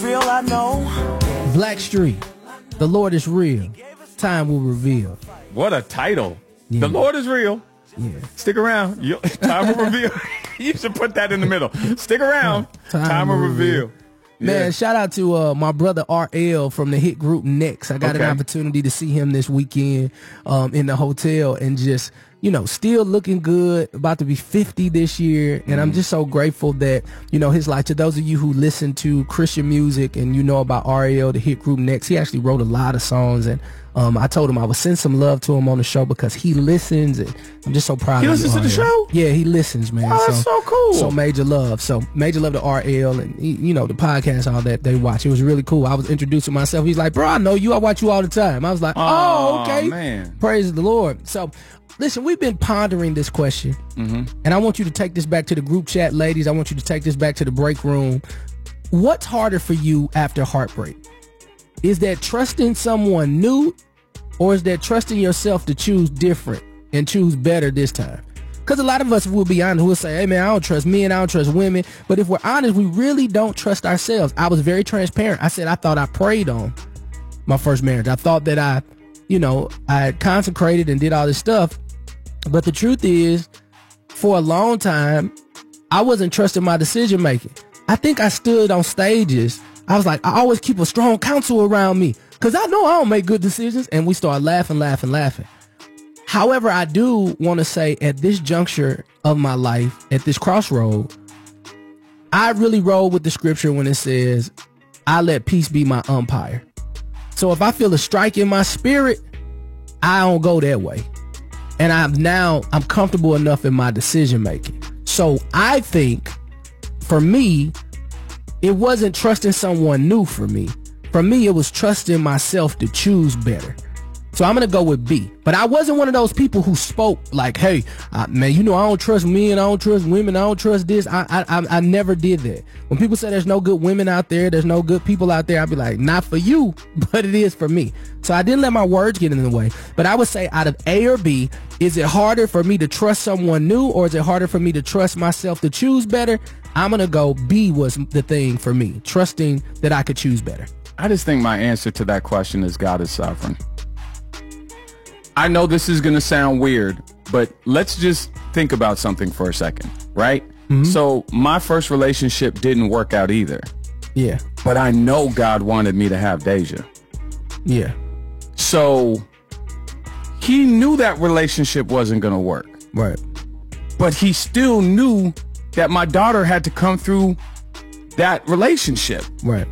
real, I know. Blackstreet, the Lord is real. Time will reveal. What a title. Yeah. The Lord is real. Yeah. Stick around. Time will reveal. You should put that in the middle. Stick around. Time will reveal. Man, Yeah. shout out to my brother RL from the hit group Next. I got an opportunity to see him this weekend in the hotel, and just, you know, still looking good, about to be 50 this year. And I'm just so grateful that, you know, his life, to those of you who listen to Christian music and you know about RL, the hit group Next, he actually wrote a lot of songs. And I told him I would send some love to him on the show because he listens, and I'm just so proud of him. He listens to the show? Yeah, he listens, man. Oh, that's so cool. So major love. So major love to RL, and you know, the podcast, all that they watch. It was really cool. I was introducing myself. He's like, bro, I know you. I watch you all the time. I was like, oh, okay. Man. Praise the Lord. So listen, we've been pondering this question, and I want you to take this back to the group chat, ladies. I want you to take this back to the break room. What's harder for you after heartbreak? Is that trusting someone new, or is that trusting yourself to choose different and choose better this time? Because a lot of us will be honest. We'll say, hey, man, I don't trust men. I don't trust women. But if we're honest, we really don't trust ourselves. I was very transparent. I said I thought I prayed on my first marriage. I thought that I had consecrated and did all this stuff. But the truth is, for a long time, I wasn't trusting my decision making. I think I stood on stages. I was like, I always keep a strong counsel around me because I know I don't make good decisions. And we start laughing. However, I do want to say at this juncture of my life, at this crossroad, I really roll with the scripture when it says, I let peace be my umpire. So if I feel a strike in my spirit, I don't go that way. And I'm comfortable enough in my decision making. So I think for me, it wasn't trusting someone new for me. For me, it was trusting myself to choose better. So I'm going to go with B. But I wasn't one of those people who spoke like, hey, man, you know, I don't trust men, I don't trust women, I don't trust this. I never did that. When people say there's no good women out there, there's no good people out there, I'd be like, not for you, but it is for me. So I didn't let my words get in the way. But I would say out of A or B, is it harder for me to trust someone new, or is it harder for me to trust myself to choose better? I'm going to go B was the thing for me, trusting that I could choose better. I just think my answer to that question is God is sovereign. I know this is going to sound weird, but let's just think about something for a second, right? So my first relationship didn't work out either. Yeah. But I know God wanted me to have Deja. Yeah. So he knew that relationship wasn't going to work. Right. But he still knew that my daughter had to come through that relationship. Right.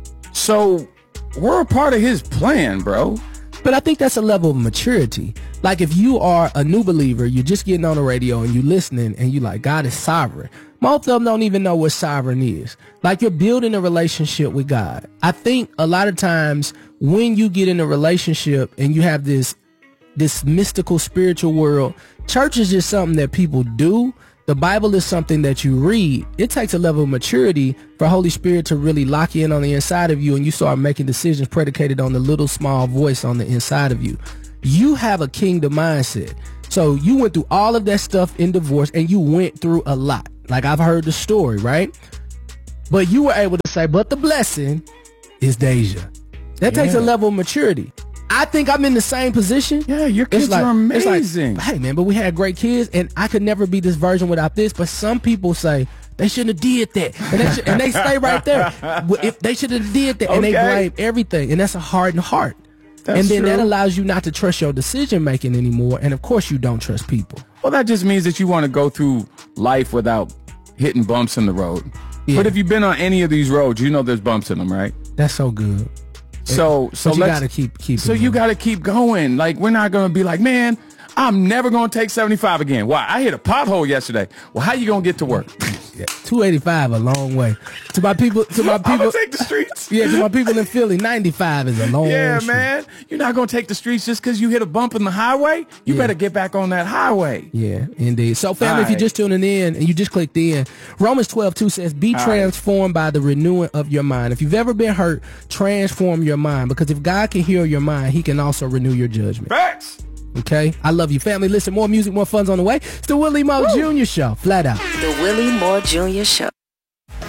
So we're a part of his plan, bro. But I think that's a level of maturity. Like if you are a new believer, you're just getting on the radio and you listening and you like, God is sovereign. Most of them don't even know what sovereign is. Like you're building a relationship with God. I think a lot of times when you get in a relationship and you have this mystical spiritual world, church is just something that people do. The Bible is something that you read. It takes a level of maturity for Holy Spirit to really lock you in on the inside of you, and you start making decisions predicated on the little small voice on the inside of you. You have a kingdom mindset. So you went through all of that stuff in divorce, and you went through a lot. Like I've heard the story, right? But you were able to say, but the blessing is Deja. That takes a level of maturity. I think I'm in the same position. Yeah, your kids are amazing. It's like, hey, man, but we had great kids, and I could never be this version without this. But some people say they shouldn't have did that, and they stay right there. If they should have did that, and they blame everything, and that's a hardened heart. And then that allows you not to trust your decision making anymore, and of course you don't trust people. Well, that just means that you want to go through life without hitting bumps in the road. Yeah. But if you've been on any of these roads, you know there's bumps in them, right? That's so good. So you gotta keep. So you gotta keep going. Like we're not gonna be like, man, I'm never gonna take 75 again. Why? I hit a pothole yesterday. Well, how you gonna get to work? Yeah, 285 a long way. To my people, I'm gonna take the streets. Yeah, to my people in Philly, 95 is a long way. Yeah, man. You're not gonna take the streets just because you hit a bump in the highway. You better get back on that highway. Yeah, indeed. So, family, if you're just tuning in and you just clicked in, Romans 12:2 says, "Be transformed by the renewing of your mind." If you've ever been hurt, transform your mind, because if God can heal your mind, He can also renew your judgment. Facts. Okay, I love you, family. Listen, more music, more fun's on the way. It's the Willie Moore Jr. Show, flat out. The Willie Moore Jr. Show.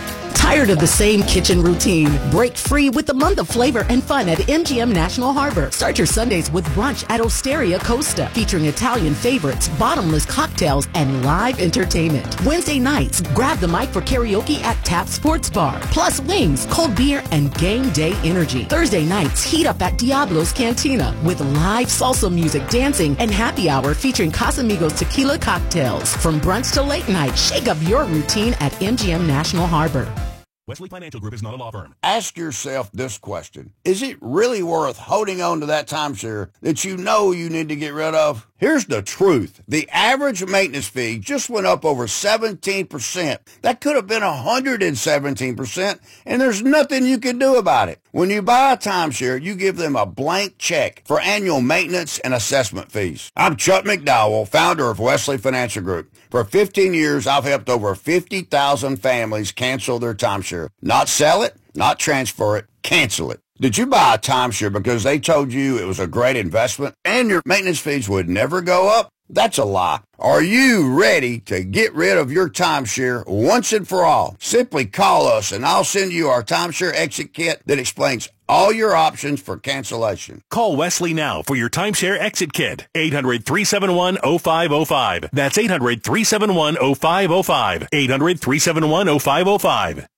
Tired of the same kitchen routine? Break free with the month of flavor and fun at MGM National Harbor. Start your Sundays with brunch at Osteria Costa, featuring Italian favorites, bottomless cocktails, and live entertainment. Wednesday nights, grab the mic for karaoke at Tap Sports Bar, plus wings, cold beer, and game day energy. Thursday nights, heat up at Diablo's Cantina with live salsa music, dancing, and happy hour featuring Casamigos tequila cocktails. From brunch to late night, shake up your routine at MGM National Harbor. Wesley Financial Group is not a law firm. Ask yourself this question. Is it really worth holding on to that timeshare that you know you need to get rid of? Here's the truth. The average maintenance fee just went up over 17%. That could have been 117%, and there's nothing you can do about it. When you buy a timeshare, you give them a blank check for annual maintenance and assessment fees. I'm Chuck McDowell, founder of Wesley Financial Group. For 15 years, I've helped over 50,000 families cancel their timeshare. Not sell it, not transfer it, cancel it. Did you buy a timeshare because they told you it was a great investment and your maintenance fees would never go up? That's a lie. Are you ready to get rid of your timeshare once and for all? Simply call us and I'll send you our timeshare exit kit that explains all your options for cancellation. Call Wesley now for your timeshare exit kit. 800-371-0505. That's 800-371-0505. 800-371-0505.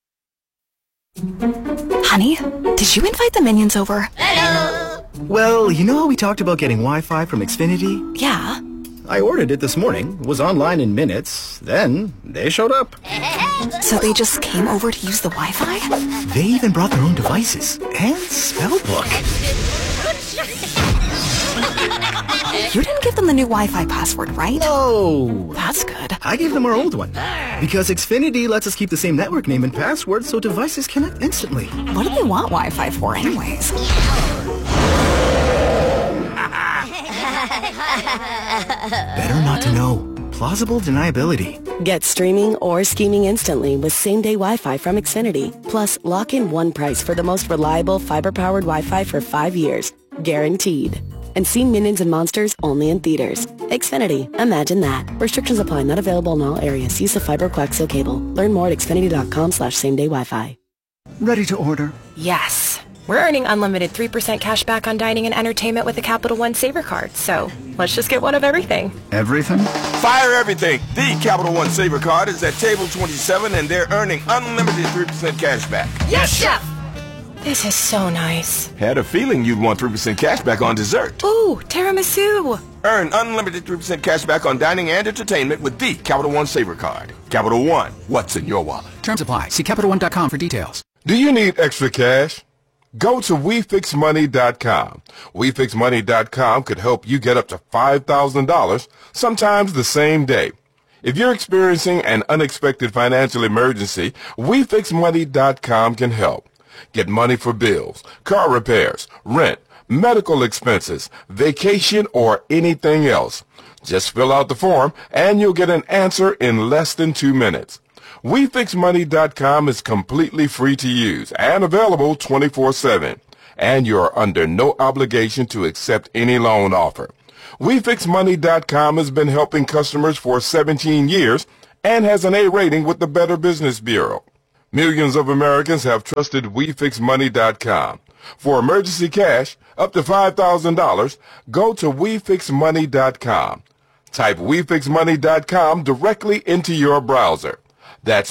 Honey, did you invite the minions over? Hello! Well, you know how we talked about getting Wi-Fi from Xfinity? Yeah. I ordered it this morning, was online in minutes, then they showed up. So they just came over to use the Wi-Fi? They even brought their own devices and spell book. You didn't give them the new Wi-Fi password, right? No. That's good. I gave them our old one. Because Xfinity lets us keep the same network name and password so devices connect instantly. What do they want Wi-Fi for anyways? Better not to know. Plausible deniability. Get streaming or scheming instantly with same-day Wi-Fi from Xfinity. Plus, lock in one price for the most reliable fiber-powered Wi-Fi for 5 years. Guaranteed. And see Minions and Monsters only in theaters. Xfinity. Imagine that. Restrictions apply. Not available in all areas. Use of fiber coaxial cable. Learn more at xfinity.com/same-day Wi-Fi. Ready to order? Yes. We're earning unlimited 3% cash back on dining and entertainment with the Capital One Saver card. So let's just get one of everything. Everything? Fire everything. The Capital One Saver card is at table 27 and they're earning unlimited 3% cash back. Yes, Chef! This is so nice. Had a feeling you'd want 3% cash back on dessert. Ooh, tiramisu. Earn unlimited 3% cash back on dining and entertainment with the Capital One Saver card. Capital One, what's in your wallet? Terms apply. See CapitalOne.com for details. Do you need extra cash? Go to WeFixMoney.com. WeFixMoney.com could help you get up to $5,000, sometimes the same day. If you're experiencing an unexpected financial emergency, WeFixMoney.com can help. Get money for bills, car repairs, rent, medical expenses, vacation, or anything else. Just fill out the form and you'll get an answer in less than 2 minutes. WeFixMoney.com is completely free to use and available 24/7. And you're under no obligation to accept any loan offer. WeFixMoney.com has been helping customers for 17 years and has an A rating with the Better Business Bureau. Millions of Americans have trusted WeFixMoney.com. For emergency cash, up to $5,000, go to WeFixMoney.com. Type WeFixMoney.com directly into your browser. That's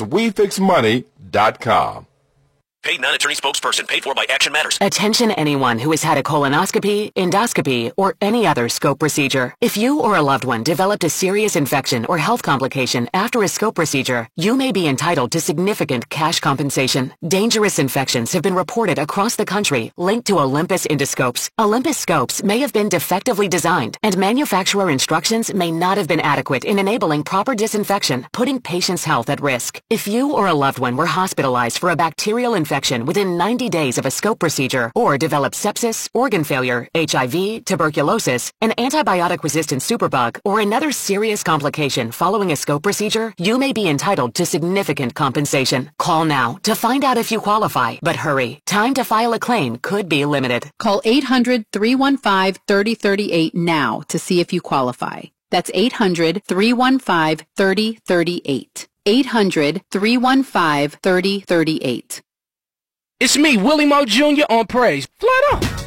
WeFixMoney.com. Paid non-attorney spokesperson paid for by Action Matters. Attention anyone who has had a colonoscopy, endoscopy, or any other scope procedure. If you or a loved one developed a serious infection or health complication after a scope procedure, you may be entitled to significant cash compensation. Dangerous infections have been reported across the country linked to Olympus endoscopes. Olympus scopes may have been defectively designed, and manufacturer instructions may not have been adequate in enabling proper disinfection, putting patients' health at risk. If you or a loved one were hospitalized for a bacterial infection within 90 days of a scope procedure, or developed sepsis, organ failure, HIV, tuberculosis, an antibiotic-resistant superbug, or another serious complication following a scope procedure, you may be entitled to significant compensation. Call now to find out if you qualify, but hurry. Time to file a claim could be limited. Call 800-315-3038 now to see if you qualify. That's 800-315-3038. 800-315-3038. It's me, Willie Moe Jr. on Praise. Flat out.